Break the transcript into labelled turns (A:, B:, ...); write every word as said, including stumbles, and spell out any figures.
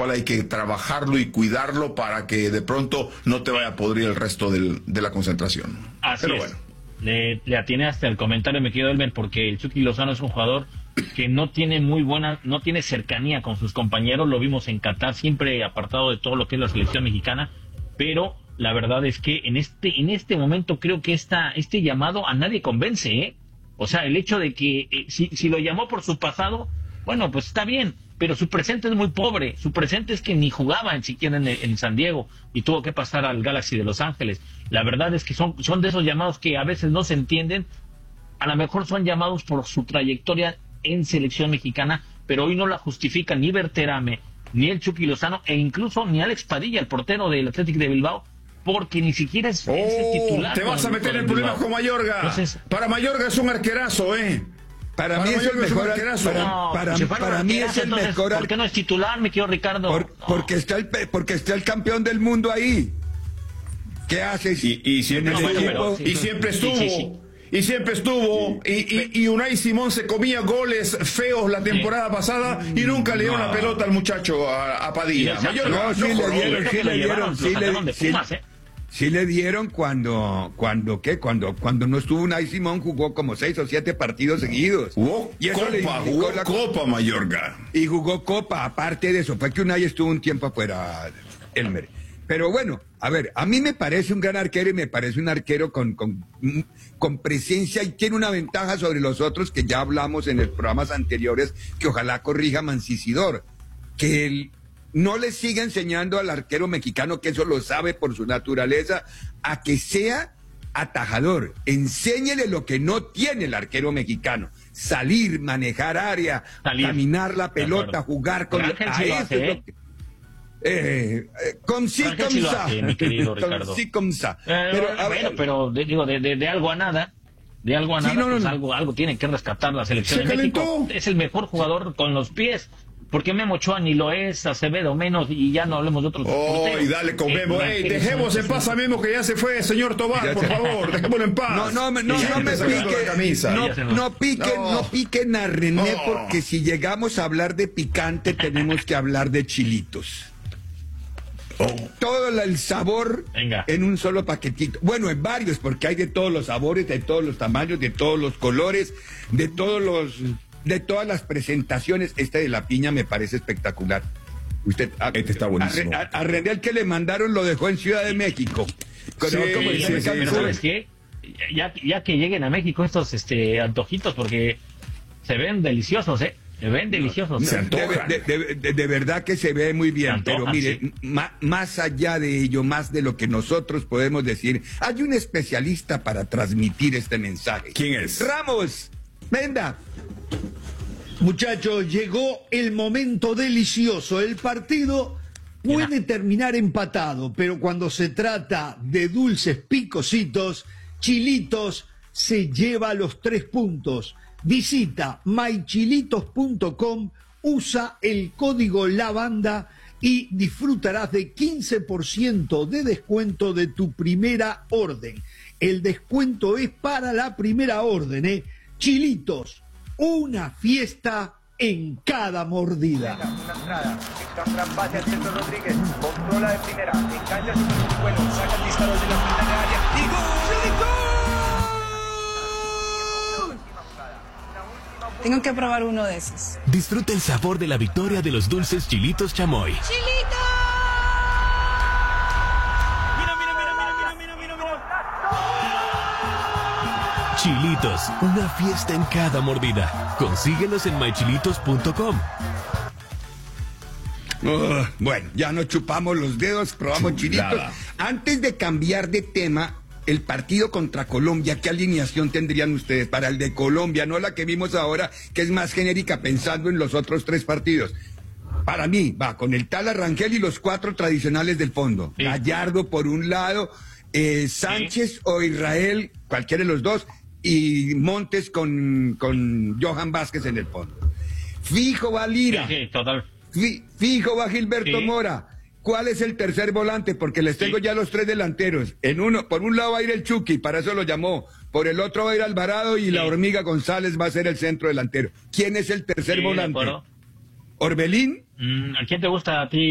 A: cual hay que trabajarlo y cuidarlo para que de pronto no te vaya a podrir el resto del, de la concentración.
B: Así
A: Pero
B: es.
A: bueno.
B: Le, le atiné hasta el comentario, me quedo Elmer, porque el Chucky Lozano es un jugador que no tiene muy buena, no tiene cercanía con sus compañeros, lo vimos en Qatar, siempre apartado de todo lo que es la selección mexicana, pero la verdad es que en este, en este momento creo que esta, este llamado a nadie convence, ¿eh? O sea, el hecho de que eh, si, si lo llamó por su pasado, bueno, pues está bien, pero su presente es muy pobre. Su presente es que ni jugaba en siquiera en, en San Diego y tuvo que pasar al Galaxy de Los Ángeles. La verdad es que son, son de esos llamados que a veces no se entienden. A lo mejor son llamados por su trayectoria en selección mexicana, pero hoy no la justifican ni Berterame, ni el Chucky Lozano, e incluso ni Alex Padilla, el portero del Athletic de Bilbao, porque ni siquiera es,
A: oh,
B: es el titular.
A: Te vas a meter en problemas con Mayorga. Entonces, para Mayorga es un arquerazo, ¿eh?
C: Para,
A: para
C: mí es el mejor
A: arquerazo.
C: para,
B: no,
C: para,
B: si
C: para mí es el
B: entonces,
C: mejor.
B: ¿por qué no es titular, mi querido Ricardo?
C: Por,
B: no.
C: Porque está el porque está el campeón del mundo ahí. ¿Qué haces?
A: Y, y siempre,
B: no,
A: estuvo,
B: bueno, pero, sí,
A: y siempre estuvo.
B: Sí, sí, sí.
A: Y siempre estuvo, y, y, y Unai Simón se comía goles feos la temporada sí. pasada y nunca le dio no. la pelota al muchacho, a, a Padilla.
C: Sí, Mayorga, no, sí no, le dieron, sí le dieron, sí le, sí,
B: Pumas, ¿eh?
C: sí le dieron cuando, cuando, ¿qué? Cuando, cuando no estuvo Unai Simón jugó como seis o siete partidos seguidos.
A: Jugó
C: y eso
A: Copa, jugó la Copa Mayorga.
C: Y jugó Copa, aparte de eso, fue que Unai estuvo un tiempo afuera, Elmer. Pero bueno, a ver, a mí me parece un gran arquero y me parece un arquero con, con, con presencia y tiene una ventaja sobre los otros que ya hablamos en los programas anteriores, que ojalá corrija Mancisidor, que él no le siga enseñando al arquero mexicano, que eso lo sabe por su naturaleza, a que sea atajador. Enséñele lo que no tiene el arquero mexicano: salir, manejar área, Salir. caminar la pelota, jugar con...
B: Ángel sí lo hace, ¿eh?
C: Eh, eh, con sí, con
B: sí
C: sa.
B: Hace, mi querido Ricardo.
C: Con sí, con sa.
B: Eh,
C: pero,
B: bueno, ver, pero de, digo, de, de, de algo a nada, de algo a
C: sí,
B: nada,
C: no, no,
B: pues
C: no.
B: algo, algo tiene que rescatar la selección
A: Se
B: de México.
A: calentó.
B: Es el mejor jugador con los pies. Porque Memo Ochoa ni lo es, Acevedo menos, y ya no hablemos de otros.
A: Oh, y dale con Memo, eh, ey, dejemos en paz a Memo, que ya se fue, señor Tobar, por favor, dejémoslo en paz.
C: No, no, no, no, no me pique, no, no piquen, no. no piquen a René, oh. porque si llegamos a hablar de picante, tenemos que hablar de chilitos. Oh. Todo el sabor
B: Venga.
C: en un solo paquetito. Bueno, en varios, porque hay de todos los sabores, de todos los tamaños, de todos los colores, de todos los, de todas las presentaciones. Este de la piña me parece espectacular. Usted, a,
A: este está buenísimo.
C: A, a, a René, el que le mandaron, lo dejó en Ciudad de México.
B: Sí, como, sí, sí, sí, pero ¿sabes qué? Ya, ya que lleguen a México estos este antojitos, porque se ven deliciosos, ¿eh? Se ven deliciosos.
A: Se antojan.
C: De, de, de, de verdad que se ve muy bien, antojan, pero mire, sí. ma, más allá de ello, más de lo que nosotros podemos decir, hay un especialista para transmitir este mensaje.
A: ¿Quién es?
C: Ramos, venga.
D: Muchachos, llegó el momento delicioso. El partido puede terminar empatado, pero cuando se trata de dulces picositos, Chilitos se lleva los tres puntos. Visita my chilitos punto com, usa el código LABANDA y disfrutarás de quince por ciento de descuento de tu primera orden. El descuento es para la primera orden, ¿eh? Chilitos, una fiesta en cada mordida.
E: Una entrada, entra pase al centro Rodríguez, controla de primera, engancha su bueno, saca el disparo de la final de área y ¡gol!
F: Tengo que probar uno de esos.
G: Disfruta el sabor de la victoria de los dulces Chilitos Chamoy.
F: ¡Chilitos!
G: Mira, mira, mira, mira, mira, mira, mira. Chilitos, una fiesta en cada mordida. Consíguelos en my chilitos punto com.
C: Uh, bueno, ya nos chupamos los dedos, probamos Chulada. Chilitos. Antes de cambiar de tema, el partido contra Colombia, ¿qué alineación tendrían ustedes para el de Colombia? No la que vimos ahora, que es más genérica pensando en los otros tres partidos. Para mí, va con el tal Rangel y los cuatro tradicionales del fondo. Sí. Gallardo por un lado, eh, Sánchez sí. o Israel, cualquiera de los dos, y Montes con, con Johan Vázquez en el fondo. Fijo va Lira.
B: Sí, sí, total.
C: Fi, fijo va Gilberto sí. Mora. ¿Cuál es el tercer volante? Porque les tengo sí. ya los tres delanteros. En uno, por un lado va a ir el Chucky, para eso lo llamó. Por el otro va a ir Alvarado y sí. la Hormiga González va a ser el centro delantero. ¿Quién es el tercer sí, volante? ¿Orbelín?
B: Mm, ¿A quién te gusta a ti?